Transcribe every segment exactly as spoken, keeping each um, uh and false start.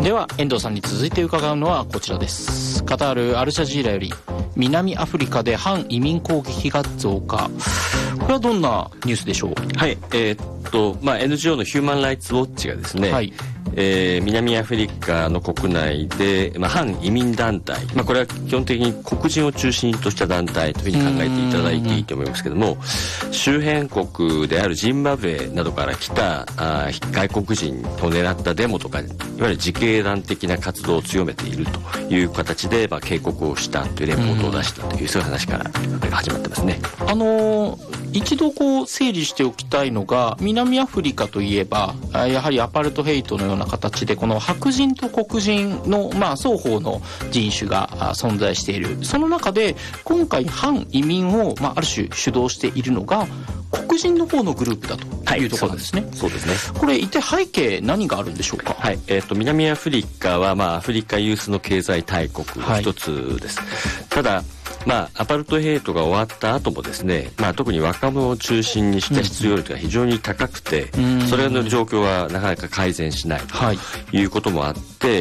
では遠藤さんに続いて伺うのはこちらです。カタールアルジャジーラより、南アフリカで反移民攻撃が増加。これはどんなニュースでしょう。 はい、えー、っとまあ エヌジーオー のヒューマンライツウォッチがですね、はい、えー、南アフリカの国内で、まあ、反移民団体、まあ、これは基本的に黒人を中心とした団体というふうに考えていただいていいと思いますけども、周辺国であるジンバブエなどから来たあ外国人を狙ったデモとか、いわゆる自警団的な活動を強めているという形で、まあ、警告をしたというレポートを出したという、そういう話から始まってますね。 あのー一度こう整理しておきたいのが、南アフリカといえばやはりアパルトヘイトのような形で、この白人と黒人の、まあ、双方の人種が存在している。その中で今回反移民を、まあ、ある種主導しているのが黒人の方のグループだというところなんですね。 はい、そうです、そうですね。 これ一体背景何があるんでしょうか。 はい、えー、と南アフリカは、まあ、アフリカ有数の経済大国の一つです。はい、ただまあ、アパルトヘイトが終わった後もですね、まあ、特に若者を中心にした失業率が非常に高くて、うん、それの状況はなかなか改善しないということもあって、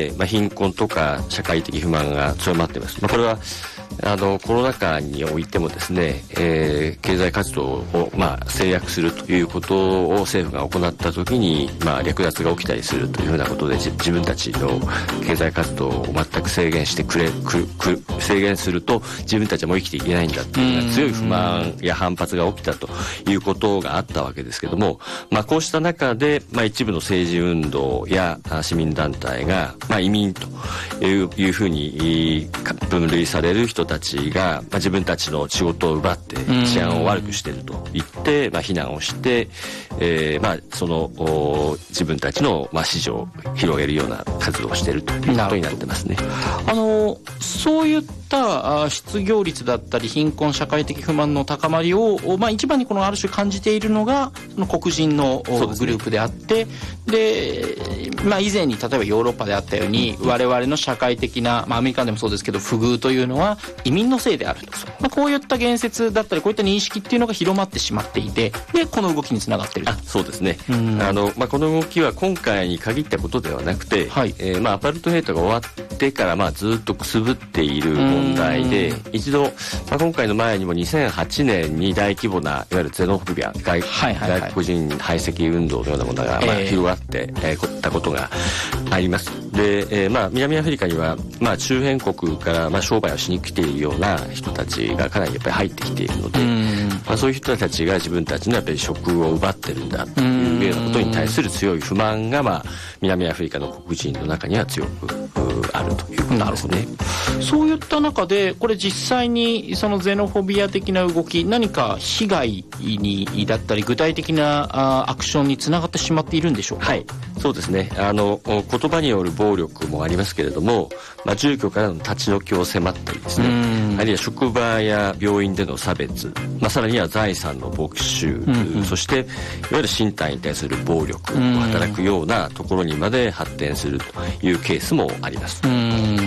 まあ、貧困とか社会的不満が強まっています。まあ、これはあのコロナ禍においてもですね、えー、経済活動を、まあ、制約するということを政府が行った時に、まあ、略奪が起きたりするというふうなことで、自分たちの経済活動を全く制限してくれくく制限すると自分たちはもう生きていけないんだというような強い不満や反発が起きたということがあったわけですけども、まあ、こうした中で、まあ、一部の政治運動や市民団体が、まあ、移民といういうふうに分類される人たちが、まあ、自分たちの仕事を奪って治安を悪くしていると言って、まあ、非難をして、えーまあ、その自分たちの、まあ、支持を広げるような活動をしているということになってますね。 あのそういった失業率だったり貧困社会的不満の高まりを、まあ、一番にこのある種感じているのがその黒人のグループであって、で、まあ、以前に例えばヨーロッパであったように我々の社会的な、まあ、アメリカでもそうですけど不遇というのは移民のせいであると、まあ、こういった言説だったりこういった認識っていうのが広まってしまっていて、でこの動きにつながっていると。 あ、そうですね。あの、まあ、この動きは今回に限ったことではなくて、はい、えーまあ、アパルトヘイトが終わってから、まあ、ずっとくすぶっている問題で、一度、まあ、今回の前にもにせんはちねんに大規模ないわゆるゼノフォビア 外,、はいはいはい、外国人排斥運動のようなものが、まあ、広がって、えー、ったことがあります。で、えーまあ、南アフリカには、まあ、周辺国から、まあ、商売をしに来ているような人たちがかなりやっぱり入ってきているので、まあ、そういう人たちが自分たちのやっぱり職を奪ってるんだというようなことに対する強い不満が、まあ、南アフリカの黒人の中には強くあるということですね。 そういった中でこれ実際にそのゼノフォビア的な動き、何か被害にだったり具体的なアクションにつながってしまっているんでしょうか。 はい、そうですね。あの言葉による暴力もありますけれども、まあ、住居からの立ち退きを迫ったりですね、あるいは職場や病院での差別、まあ、さらには財産の没収、うんうん、そしていわゆる身体に対する暴力を働くようなところにまで発展するというケースもあります。 うん、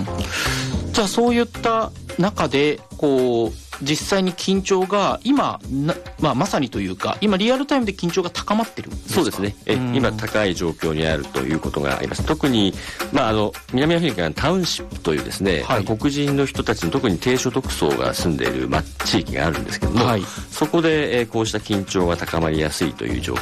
じゃあそういった中でこう実際に緊張が今な、まあ、まさにというか今リアルタイムで緊張が高まってるんですか。 そうですね。え今高い状況にあるということがあります。特に、まあ、あの南アフリカのタウンシップというですね、はい、黒人の人たちの特に低所得層が住んでいる、まあ、地域があるんですけども、はい、そこで、えこうした緊張が高まりやすいという状況